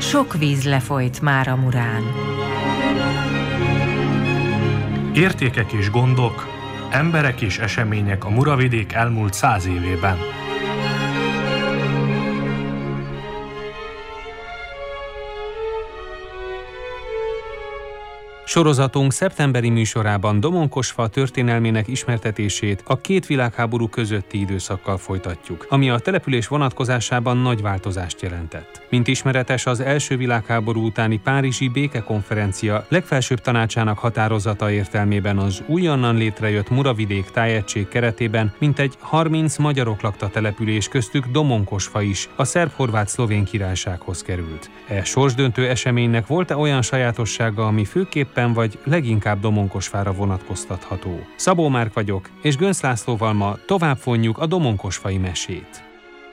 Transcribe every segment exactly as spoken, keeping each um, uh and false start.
Sok víz lefolyt már a Murán. Értékek és gondok, emberek és események a Muravidék elmúlt száz évében. Sorozatunk szeptemberi műsorában Domonkosfa történelmének ismertetését a két világháború közötti időszakkal folytatjuk, ami a település vonatkozásában nagy változást jelentett. Mint ismeretes, az első világháború utáni párizsi békekonferencia legfelsőbb tanácsának határozata értelmében az újonnan létrejött Muravidék tájegység keretében mintegy harminc magyarok lakta település, köztük Domonkosfa is a szerb-horvát-szlovén királysághoz került. E sorsdöntő eseménynek volt-e olyan sajátossága, ami főképpen vagy leginkább Domonkosfára vonatkoztatható? Szabó Márk vagyok, és Göncz Lászlóval ma tovább fonjuk a domonkosfai mesét.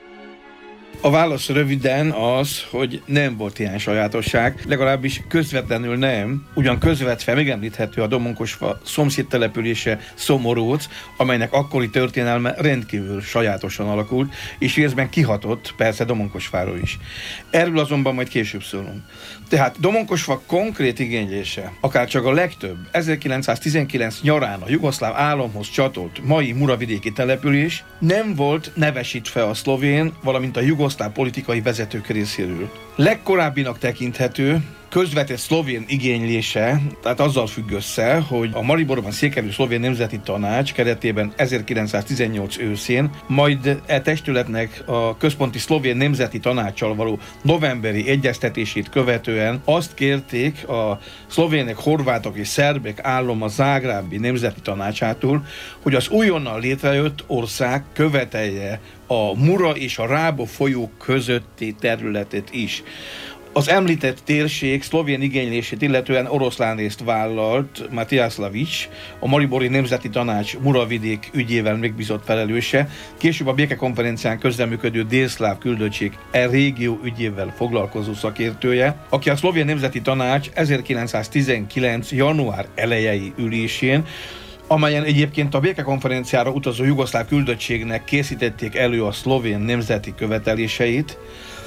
A válasz röviden az, hogy nem volt ilyen sajátosság, legalábbis közvetlenül nem. Ugyan közvetve megemlíthető a Domonkosfa szomszéd települése Szomoróc, amelynek akkori történelme rendkívül sajátosan alakult, és részben kihatott persze Domonkosfáról is. Erről azonban majd később szólunk. Tehát Domonkosfa konkrét igénylése, akár csak a legtöbb ezerkilencszáztizenkilenc nyarán a jugoszláv államhoz csatolt mai muravidéki település nem volt nevesítve a szlovén, valamint a jugoszláv politikai vezetők részéről. Legkorábbinak tekinthető közvetett szlovén igénylése, tehát azzal függ össze, hogy a Mariborban székelő szlovén nemzeti tanács keretében ezerkilencszáztizennyolc őszén, majd e testületnek a központi szlovén nemzeti tanáccsal való novemberi egyeztetését követően azt kérték a szlovének, horvátok és szerbek állama zágrábi nemzeti tanácsától, hogy az újonnan létrejött ország követelje a Mura és a Rába folyók közötti területet is. Az említett térség szlovén igénylését illetően oroszlán részt vállalt Matyás Slavics, a Maribori Nemzeti Tanács Muravidék ügyével megbízott felelőse, később a békekonferencián közreműködő délszláv küldöttség e régió ügyével foglalkozó szakértője, aki a Szlovén Nemzeti Tanács ezerkilencszáztizenkilenc január elejei ülésén, amelyen egyébként a békekonferenciára utazó jugoszláv küldöttségnek készítették elő a szlovén nemzeti követeléseit,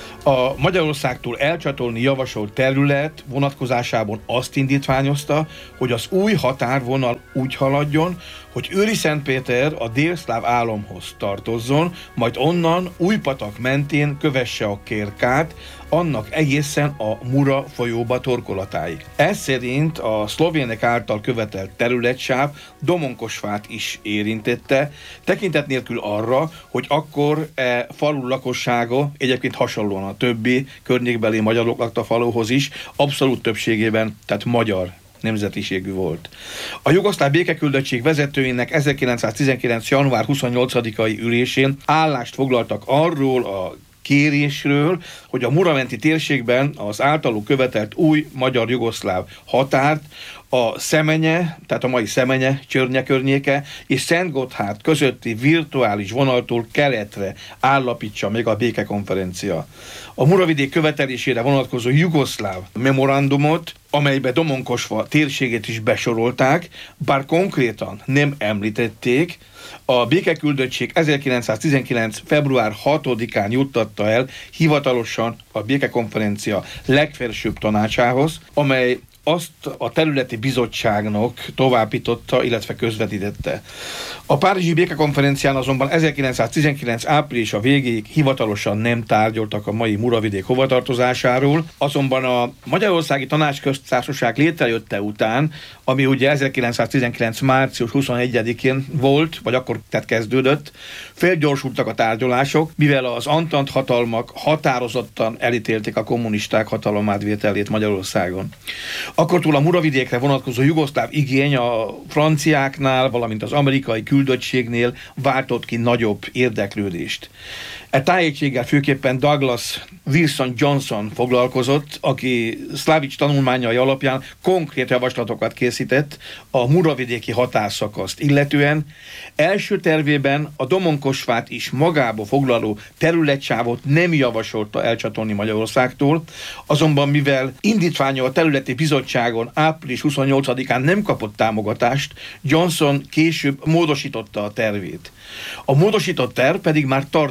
a Magyarországtól elcsatolni javasolt terület vonatkozásában azt indítványozta, hogy az új határvonal úgy haladjon, hogy Őriszentpéter a délszláv államhoz tartozzon, majd onnan Újpatak mentén kövesse a Kérkát, annak egészen a Mura folyóba torkolatáig. Ez szerint a szlovének által követelt területsáv Domonkosfát is érintette, tekintet nélkül arra, hogy akkor e falu lakossága, egyébként hasonlóan a többi környékbeli magyarok lakta faluhoz is, abszolút többségében, tehát magyar nemzetiségű volt. A jugoszláv békeküldöttség vezetőinek ezerkilencszáztizenkilenc január huszonnyolcadikai ülésén állást foglaltak arról a kérésről, hogy a muramenti térségben az általuk követelt új magyar-jugoszláv határt a Szemenye, tehát a mai Szemenye Csörnye környéke és Szentgotthárd közötti virtuális vonaltól keletre állapítsa meg a békekonferencia. A Muravidék követelésére vonatkozó jugoszláv memorandumot, amelybe Domonkosfa térségét is besorolták, bár konkrétan nem említették, a békeküldöttség ezerkilencszáztizenkilenc február hatodikán juttatta el hivatalosan a békekonferencia legfelsőbb tanácsához, amely azt a területi bizottságnak továbbította, illetve közvetítette. A párizsi békekonferencián azonban ezerkilencszáztizenkilenc áprilisa végéig hivatalosan nem tárgyaltak a mai Muravidék hovatartozásáról, azonban a Magyarországi Tanácsköztársaság létrejötte után, ami ugye ezerkilencszáztizenkilenc március huszonegyedikén volt, vagy akkor tehát kezdődött, felgyorsultak a tárgyalások, mivel az antant hatalmak határozottan elítélték a kommunisták hatalomátvételét Magyarországon. Akkortól a Muravidékre vonatkozó jugoszláv igény a franciáknál, valamint az amerikai küldöttségnél váltott ki nagyobb érdeklődést. E tájegységgel főképpen Douglas Wilson Johnson foglalkozott, aki Slavics tanulmányai alapján konkrét javaslatokat készített a muravidéki határszakaszt illetően. Első tervében a Domonkosfát is magába foglaló területsávot nem javasolta elcsatolni Magyarországtól, azonban mivel indítványa a területi bizottságon április huszonnyolcadikán nem kapott támogatást, Johnson később módosította a tervét. A módosított terv pedig már tartalmazta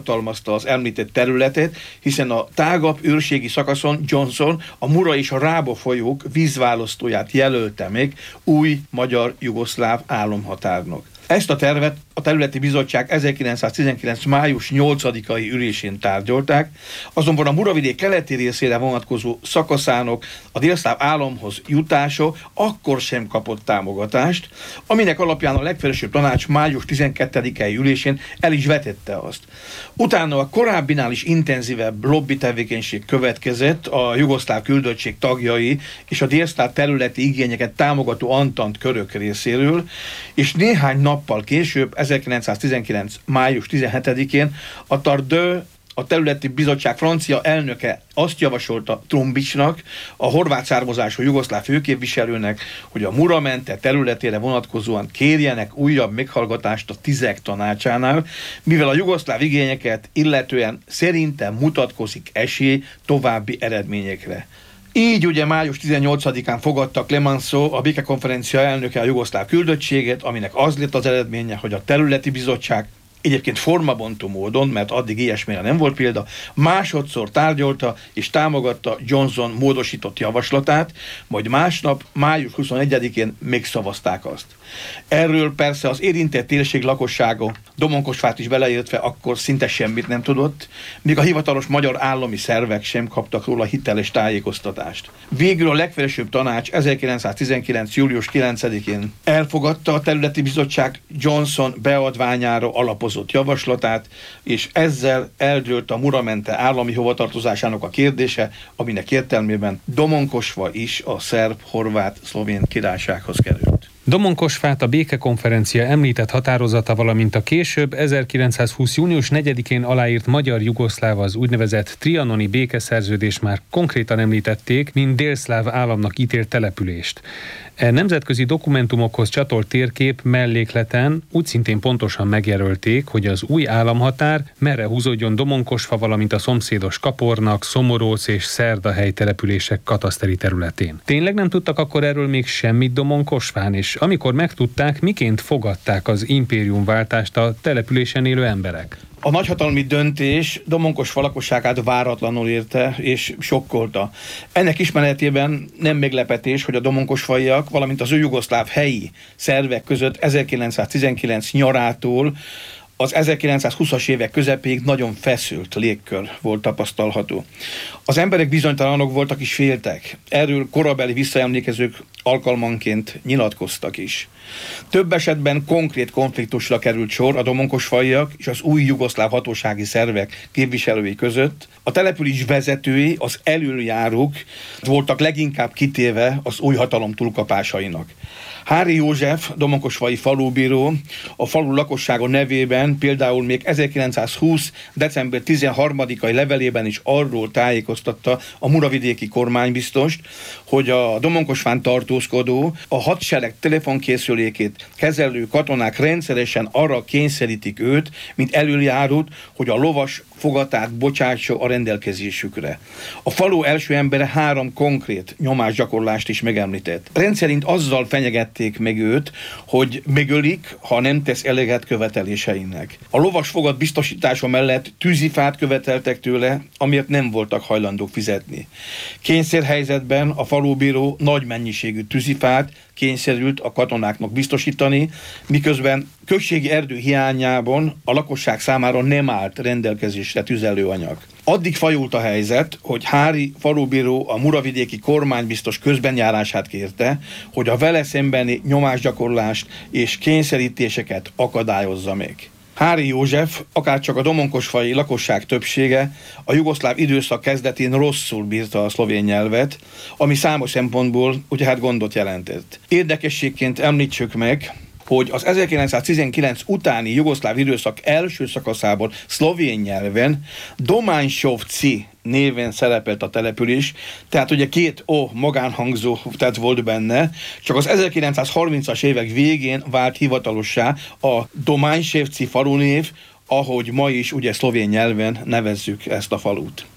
megszavazta az említett területet, hiszen a tágabb őrségi szakaszon Johnson a Mura és a Rába folyók vízválasztóját jelölte meg új magyar-jugoszláv államhatárnak. Ezt a tervet a területi bizottság ezerkilencszáztizenkilenc. május nyolcadikai ülésén tárgyalták, azonban a Muravidék keleti részére vonatkozó szakaszának a délszláv államhoz jutása akkor sem kapott támogatást, aminek alapján a legfelsőbb tanács május tizenkettedikei ülésén el is vetette azt. Utána a korábbinál is intenzívebb lobby tevékenység következett a jugoszláv küldöttség tagjai és a délszláv területi igényeket támogató antant körök részéről, és néhány nappal később, ezerkilencszáztizenkilenc. május tizenhetedikén a Tardő, a területi bizottság francia elnöke azt javasolta Trumbicsnak, a horvát származású jugoszláv főképviselőnek, hogy a Mura-mente területére vonatkozóan kérjenek újabb meghallgatást a Tizek tanácsánál, mivel a jugoszláv igényeket illetően szerintem mutatkozik esély további eredményekre. Így ugye május tizennyolcadikán fogadta Clemenceau, a békekonferencia elnöke a jugoszláv küldöttséget, aminek az lett az eredménye, hogy a területi bizottság egyébként formabontó módon, mert addig ilyesmire nem volt példa, másodszor tárgyalta és támogatta Johnson módosított javaslatát, majd másnap, május huszonegyedikén megszavazták azt. Erről persze az érintett térség lakossága, Domonkosfát is beleértve, akkor szinte semmit nem tudott, míg a hivatalos magyar állami szervek sem kaptak róla hiteles tájékoztatást. Végül a legfelsőbb tanács ezerkilencszáztizenkilenc. július kilencedikén elfogadta a területi bizottság Johnson beadványára alapozott javaslatát, és ezzel eldőlt a Mura-mente állami hovatartozásának a kérdése, aminek értelmében Domonkosfa is a szerb-horvát-szlovén királysághoz került. Domonkosfát a békekonferencia említett határozata, valamint a később ezerkilencszázhúsz. június negyedikén aláírt magyar-jugoszláv, az úgynevezett trianoni békeszerződés már konkrétan említették, mint délszláv államnak ítélt települést. E nemzetközi dokumentumokhoz csatolt térkép mellékleten úgy szintén pontosan megjelölték, hogy az új államhatár merre húzódjon Domonkosfa, valamint a szomszédos Kapornak, Szomoróc és Szerdahely települések kataszteri területén. Tényleg nem tudtak akkor erről még semmit Domonkosfán, és amikor megtudták, miként fogadták az impériumváltást a településen élő emberek? A nagyhatalmi döntés Domonkosfa lakosságát váratlanul érte és sokkolta. Ennek ismeretében nem meglepetés, hogy a domonkosfaiak, valamint az ő jugoszláv helyi szervek között ezerkilencszáztizenkilenc nyarától az ezerkilencszázhúszas évek közepéig nagyon feszült légkör volt tapasztalható. Az emberek bizonytalanok voltak és féltek. Erről korabeli visszaemlékezők alkalmanként nyilatkoztak is. Több esetben konkrét konfliktusra került sor a domonkosfaiak és az új jugoszláv hatósági szervek képviselői között. A település vezetői, az elöljárók voltak leginkább kitéve az új hatalom túlkapásainak. Hári József, domonkosfai falubíró, a falu lakossága nevében például még ezerkilencszázhúsz. december tizenharmadikai levelében is arról tájékoztatta a muravidéki kormánybiztost, hogy a Domonkosfán tartózkodó, a hadsereg telefonkészülékét kezelő katonák rendszeresen arra kényszerítik őt, mint elöljárót, hogy a lovas fogatát bocsátsa a rendelkezésükre. A falu első embere három konkrét nyomásgyakorlást is megemlített. Rendszerint azzal fenyegették meg őt, hogy megölik, ha nem tesz eleget követeléseinek. A lovas fogat biztosítása mellett tűzifát követeltek tőle, amiért nem voltak hajlandók fizetni. Kényszerhelyzetben a falubíró nagy mennyiségű tűzifát kényszerült a katonáknak biztosítani, miközben községi erdő hiányában a lakosság számára nem állt rendelkezésre tüzelőanyag. Addig fajult a helyzet, hogy Hári falubíró a muravidéki kormánybiztos közbenjárását kérte, hogy a vele szembeni nyomásgyakorlást és kényszerítéseket akadályozza meg. Hári József, akárcsak a domonkosfai lakosság többsége a jugoszláv időszak kezdetén rosszul bírta a szlovén nyelvet, ami számos szempontból ugye hát gondot jelentett. Érdekességként említsük meg, hogy az ezerkilencszáztizenkilenc utáni jugoszláv időszak első szakaszában szlovén nyelven Dománysovci néven szerepelt a település, tehát ugye két O magánhangzó tehát volt benne, csak az ezerkilencszázharmincas évek végén vált hivatalossá a Dománysevci falunév, ahogy ma is ugye szlovén nyelven nevezzük ezt a falut.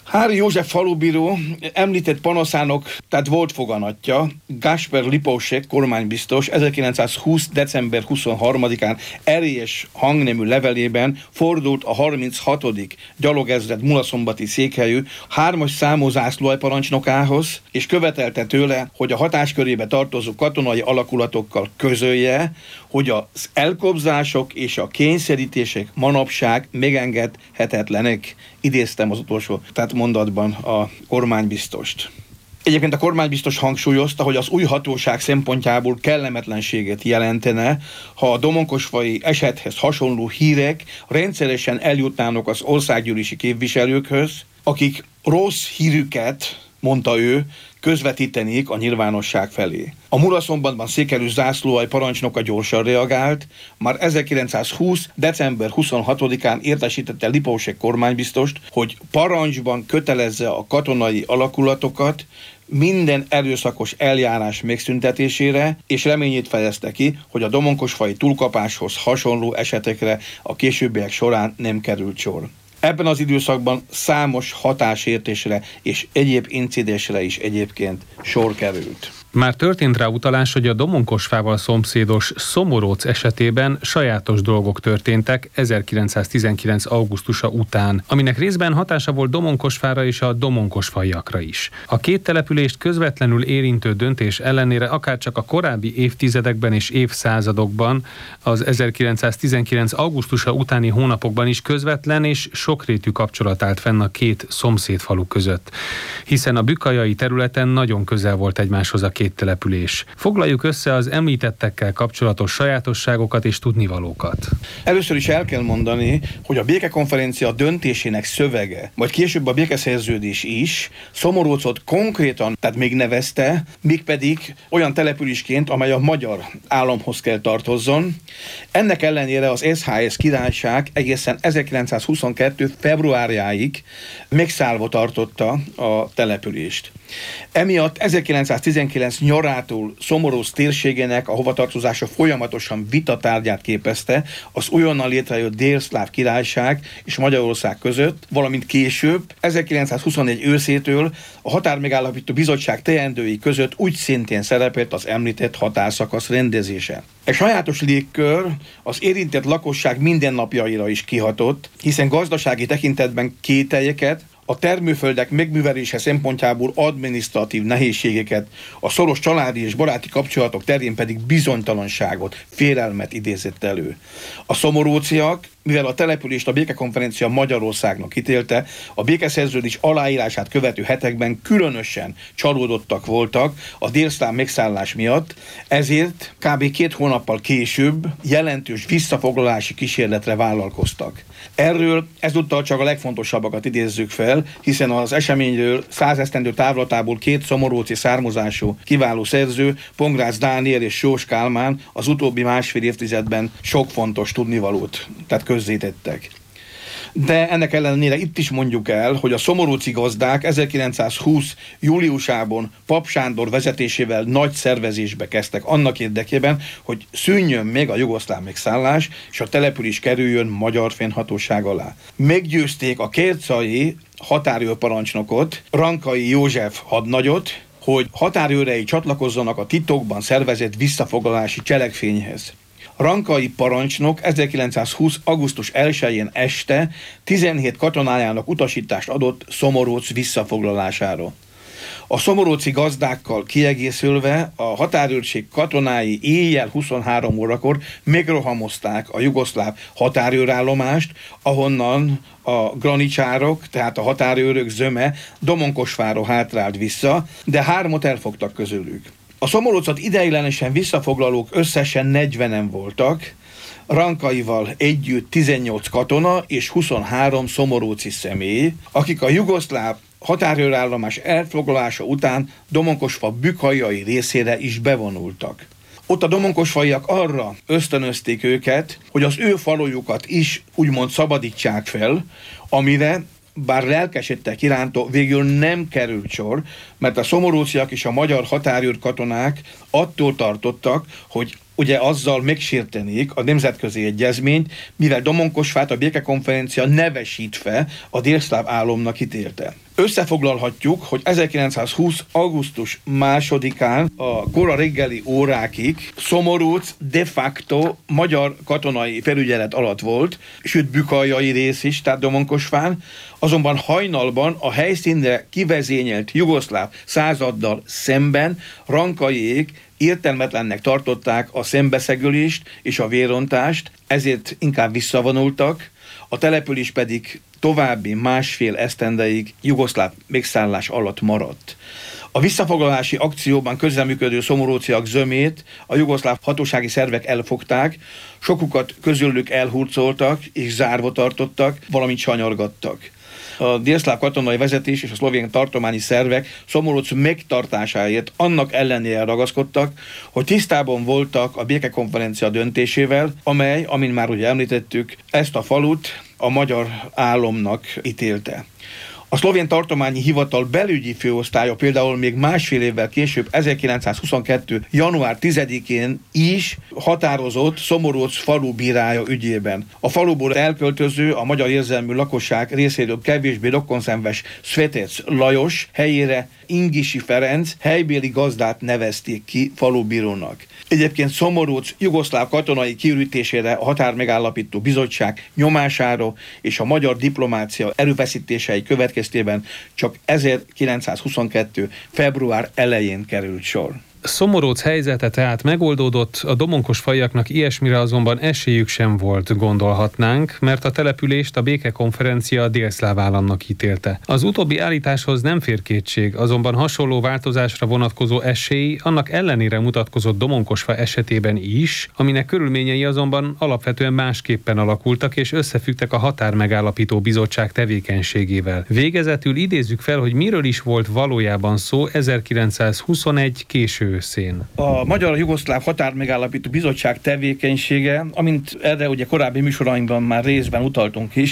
Háry József falubíró említett panaszának, tehát volt foganatja, Gáspár Lipósek kormánybiztos ezerkilencszázhúsz. december huszonharmadikán erélyes hangnemű levelében fordult a harminchatodik gyalogezred mulaszombati székhelyű hármas számú zászlóaljparancsnokához, és követelte tőle, hogy a hatáskörébe tartozó katonai alakulatokkal közölje, hogy az elkobzások és a kényszerítések manapság megengedhetetlenek. Idéztem az utolsó tehát mondatban a kormánybiztost. Egyébként a kormánybiztos hangsúlyozta, hogy az új hatóság szempontjából kellemetlenséget jelentene, ha a domonkosfai esethez hasonló hírek rendszeresen eljutnának az országgyűlési képviselőkhöz, akik rossz hírüket, mondta ő, közvetítenék a nyilvánosság felé. A Mulaszombatban székelő zászlóalj parancsnoka gyorsan reagált, már ezerkilencszázhúsz. december huszonhatodikán értesítette Lipósek kormánybiztost, hogy parancsban kötelezze a katonai alakulatokat minden erőszakos eljárás megszüntetésére, és reményét fejezte ki, hogy a domonkosfai túlkapáshoz hasonló esetekre a későbbiek során nem került sor. Ebben az időszakban számos hatásértésre és egyéb incidensre is egyébként sor került. Már történt rá utalás, hogy a Domonkosfával szomszédos Szomoróc esetében sajátos dolgok történtek ezerkilencszáztizenkilenc. augusztusa után, aminek részben hatása volt Domonkosfára és a domonkosfaiakra is. A két települést közvetlenül érintő döntés ellenére akárcsak a korábbi évtizedekben és évszázadokban, az ezerkilencszáztizenkilenc. augusztusa utáni hónapokban is közvetlen és sokrétű kapcsolat állt fenn a két szomszédfalu között, hiszen a bükkajai területen nagyon közel volt egymáshoz a két település. Foglaljuk össze az említettekkel kapcsolatos sajátosságokat és tudnivalókat. Először is el kell mondani, hogy a békekonferencia döntésének szövege, vagy később a békeszerződés is Szomorócot konkrétan, tehát még nevezte, mégpedig olyan településként, amely a magyar államhoz kell tartozzon. Ennek ellenére az es há es királyság egészen ezerkilencszázhuszonkettő. februárjáig megszállva tartotta a települést. Emiatt ezerkilencszáztizenkilenc. nyarától Szomoróc térségének a hovatartozása folyamatosan vitatárgyát képezte az újonnan létrejött délszláv királyság és Magyarország között, valamint később ezerkilencszázhuszonegy őszétől a határmegállapító bizottság teendői között úgy szintén szerepelt az említett határszakasz rendezése. Egy sajátos légkör az érintett lakosság mindennapjaira is kihatott, hiszen gazdasági tekintetben kételyeket, a termőföldek megművelése szempontjából adminisztratív nehézségeket, a szoros családi és baráti kapcsolatok terén pedig bizonytalanságot, félelmet idézett elő. A szomoróciak, mivel a települést a békekonferencia Magyarországnak ítélte, a békeszerződés aláírását követő hetekben különösen csalódottak voltak a délszláv megszállás miatt, ezért kb. két hónappal később jelentős visszafoglalási kísérletre vállalkoztak. Erről ezúttal csak a legfontosabbakat idézzük fel, hiszen az eseményről százesztendő távlatából két szomoróci származású kiváló szerző, Pongrácz Dániel és Sós Kálmán az utóbbi másfél évtizedben sok fontos tudnivalót, tehát közzétettek. De ennek ellenére itt is mondjuk el, hogy a szomoróci gazdák ezerkilencszázhúsz. júliusában Pap Sándor vezetésével nagy szervezésbe kezdtek annak érdekében, hogy szűnjön meg a jugoszláv megszállás, és a település kerüljön magyar fennhatóság alá. Meggyőzték a kercai határőrparancsnokot, Rankai József hadnagyot, hogy határőrei csatlakozzanak a titokban szervezett visszafoglalási cselekvényhez. Rankai parancsnok ezerkilencszázhúsz. augusztus elsején este tizenhét katonájának utasítást adott Szomoróc visszafoglalására. A szomoróci gazdákkal kiegészülve a határőrség katonái éjjel huszonhárom órakor megrohamozták a jugoszláv határőrállomást, ahonnan a granicsárok, tehát a határőrök zöme Domonkosfára hátrált vissza, de hármat elfogtak közülük. A Szomorócot ideiglenesen visszafoglalók összesen negyvenen voltak, Rankaival együtt tizennyolc katona és huszonhárom szomoróci személy, akik a jugoszláv határőrállomás elfoglalása után Domonkosfa bükkajai részére is bevonultak. Ott a domonkosfaiak arra ösztönözték őket, hogy az ő falujukat is úgymond szabadítsák fel, amire bár lelkesedtek irántól, végül nem került sor, mert a szomoróciak és a magyar határőr katonák attól tartottak, hogy ugye azzal megsértenék a nemzetközi egyezményt, mivel Domonkosfát a békekonferencia nevesítve a délszláv államnak ítélte. Összefoglalhatjuk, hogy ezerkilencszázhúsz. augusztus másodikán a kora reggeli órákig Szomoróc de facto magyar katonai felügyelet alatt volt, sőt Bükaljai rész is, tehát Domonkosfán, azonban hajnalban a helyszínre kivezényelt jugoszláv századdal szemben Rankaiék értelmetlennek tartották a szembeszegülést és a vérontást, ezért inkább visszavonultak, a település pedig további másfél esztendeig jugoszláv megszállás alatt maradt. A visszafoglalási akcióban közreműködő szomoróciak zömét a jugoszláv hatósági szervek elfogták, sokukat közülük elhurcoltak és zárva tartottak, valamint sanyargattak. A délszláv katonai vezetés és a szlovén tartományi szervek Szomoróc megtartásáért annak ellenére ragaszkodtak, hogy tisztában voltak a békekonferencia döntésével, amely, amint már ugye említettük, ezt a falut a magyar államnak ítélte. A szlovén tartományi hivatal belügyi főosztálya például még másfél évvel később, ezerkilencszázhuszonkettő. január tizedikén is határozott Szomoróc falu bírája ügyében. A faluból elköltöző, a magyar érzelmű lakosság részéről kevésbé rokonszenves Svetec Lajos helyére Ingisi Ferenc helybéli gazdát nevezték ki falubírónak. Egyébként Szomoróc jugoszláv katonai kiürítésére a határmegállapító bizottság nyomására és a magyar diplomácia erőfeszítései következtében csak ezerkilencszázhuszonkettő. február elején került sor. Szomoróc helyzete tehát megoldódott, a domonkosfaiaknak ilyesmire azonban esélyük sem volt, gondolhatnánk, mert a települést a békekonferencia a délszláv államnak ítélte. Az utóbbi állításhoz nem fér kétség, azonban hasonló változásra vonatkozó esély annak ellenére mutatkozott Domonkosfa esetében is, aminek körülményei azonban alapvetően másképpen alakultak és összefüggtek a határmegállapító bizottság tevékenységével. Végezetül idézzük fel, hogy miről is volt valójában szó ezerkilencszázhuszonegy késő őszén. A Magyar-Jugoszláv Határmegállapító Bizottság tevékenysége, amint erre ugye korábbi műsorainkban már részben utaltunk is,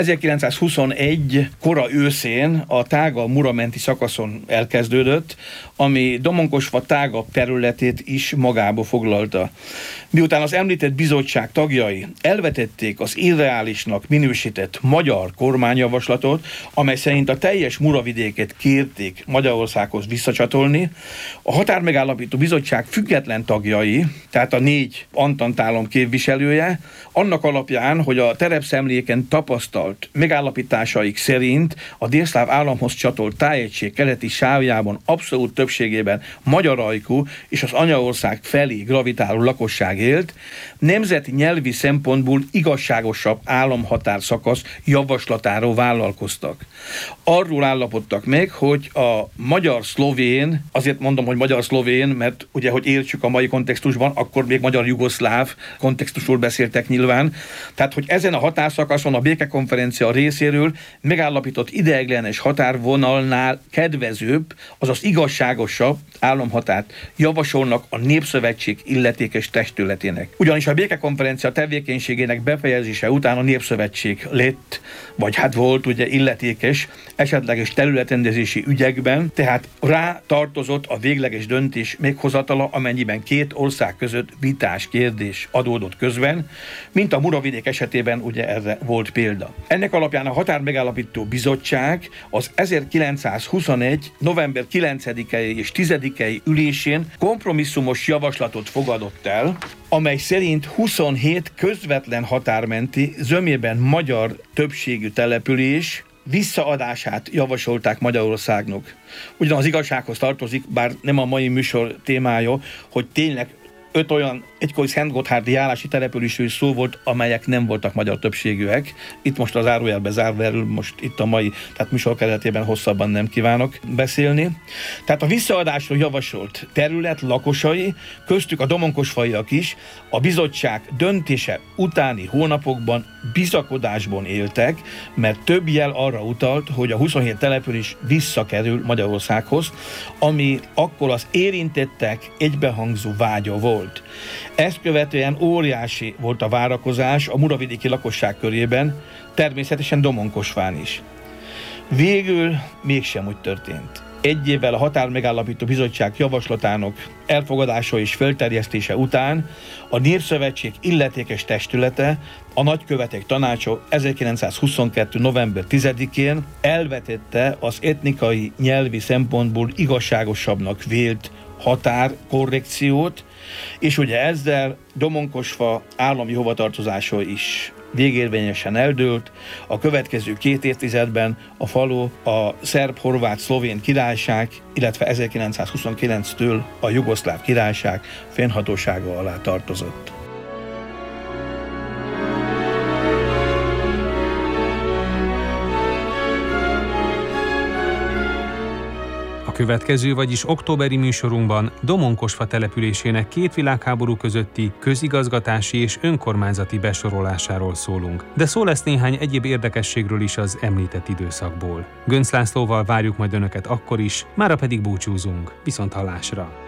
ezerkilencszázhuszonegy kora őszén a Tága Muramenti szakaszon elkezdődött, ami Domonkosfa tágabb területét is magába foglalta. Miután az említett bizottság tagjai elvetették az irreálisnak minősített magyar kormányjavaslatot, amely szerint a teljes Muravidéket kérték Magyarországhoz visszacsatolni, a Határmegállapító Bizottság független tagjai, tehát a négy antantállam képviselője, annak alapján, hogy a terepszemléken tapasztalt megállapításaik szerint a délszláv államhoz csatolt tájegység keleti sávjában abszolút többségében magyar ajkú és az anyaország felé gravitáló lakosság élt, nemzeti nyelvi szempontból igazságosabb államhatár szakasz javaslatáról vállalkoztak. Arról állapodtak meg, hogy a magyar-szlovén, azért mondom, hogy magyar-szlovén, mert ugye, hogy értsük a mai kontextusban, akkor még magyar-jugoszláv kontextusról beszéltek nyilván. Tehát, hogy ezen a határszakaszon a békekonferencia részéről megállapított ideiglenes határvonalnál kedvezőbb, azaz igazságosabb államhatárt javasolnak a Népszövetség illetékes testületének. Ugyanis a békekonferencia tevékenységének befejezése után a Népszövetség lett, vagy hát volt ugye illetékes esetleges területrendezési ügyekben, tehát rá tartozott a végleges döntés meghozatala, amennyiben két ország között vitás kérdés adódott közben, mint a Muravidék esetében ugye erre volt példa. Ennek alapján a Határmegállapító Bizottság az ezerkilencszázhuszonegy. november kilencedikei és tizedikei ülésén kompromisszumos javaslatot fogadott el, amely szerint huszonhét közvetlen határmenti, zömében magyar többségű település visszaadását javasolták Magyarországnak. Ugyan az igazsághoz tartozik, bár nem a mai műsor témája, hogy tényleg öt olyan egykori szentgotthárdi járási településről szó volt, amelyek nem voltak magyar többségűek. Itt most az zárójelbe zárva, erről most itt a mai, tehát műsor keretében hosszabban nem kívánok beszélni. Tehát a visszaadásra javasolt terület lakosai, köztük a domonkosfaiak is, a bizottság döntése utáni hónapokban bizakodásban éltek, mert több jel arra utalt, hogy a huszonhét település visszakerül Magyarországhoz, ami akkor az érintettek egybehangzó vágya volt. Ezt követően óriási volt a várakozás a muravidéki lakosság körében, természetesen Domonkosfán is. Végül mégsem úgy történt. Egy évvel a Határmegállapító Bizottság javaslatának elfogadása és felterjesztése után a Népszövetség illetékes testülete, a Nagykövetek Tanácsa ezerkilencszázhuszonkettő. november tizedikén elvetette az etnikai nyelvi szempontból igazságosabbnak vélt határkorrekciót, és ugye ezzel Domonkosfa állami hovatartozása is végérvényesen eldőlt. A következő két évtizedben a falu a szerb-horvát-szlovén királyság, illetve ezerkilencszázhuszonkilenctől a jugoszláv királyság fennhatósága alá tartozott. A következő, vagyis októberi műsorunkban Domonkosfa településének két világháború közötti közigazgatási és önkormányzati besorolásáról szólunk, de szó lesz néhány egyéb érdekességről is az említett időszakból. Göncz Lászlóval várjuk majd Önöket akkor is, mára pedig búcsúzunk. Viszonthallásra!